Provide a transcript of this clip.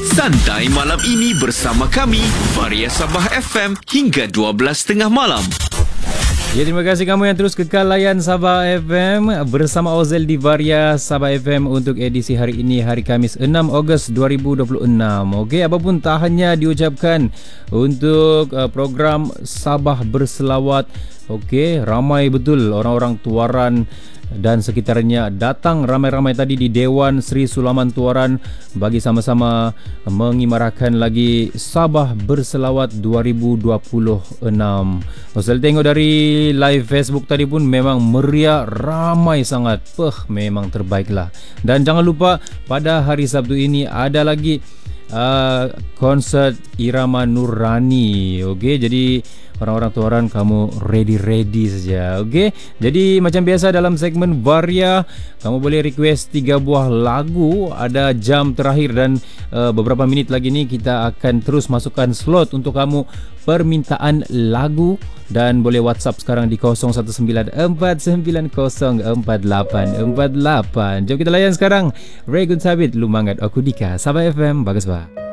Santai malam ini bersama kami, Varia Sabah FM hingga 12.30 malam. Ya, terima kasih kamu yang terus kekal layan Sabah FM bersama Ozel di Varia Sabah FM untuk edisi hari ini, hari Khamis 6 Ogos 2026. Okey, apapun tahannya diucapkan untuk program Sabah Berselawat. Okey, ramai betul orang-orang Tuaran dan sekitarnya datang ramai-ramai tadi di Dewan Sri Sulaman Tuaran bagi sama-sama mengimarahkan lagi Sabah Berselawat 2026. Saya tengok dari live Facebook tadi pun memang meriah, ramai sangat. Memang terbaiklah. Dan jangan lupa pada hari Sabtu ini ada lagi konsert Irama Nurani. Okey, jadi orang-orang Tuaran kamu ready saja. Okey, jadi macam biasa dalam segmen Varia, kamu boleh request 3 buah lagu. Ada jam terakhir dan beberapa minit lagi ni kita akan terus masukkan slot untuk kamu permintaan lagu. Dan boleh WhatsApp sekarang di 0194904848. Jom kita layan sekarang Ray Gunsabit, Lumangat Aku Dika, Sabah FM, bagus bah.